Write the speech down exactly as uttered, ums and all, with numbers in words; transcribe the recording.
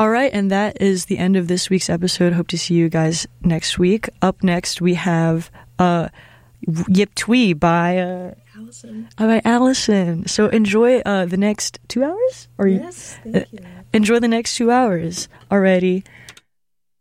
All right, and that is the end of this week's episode. Hope to see you guys next week. Up next, we have uh, Yip Twee by uh, Allison. Uh, by Allison. So enjoy uh, the next two hours. Or yes, thank you, you. Uh, enjoy the next two hours already.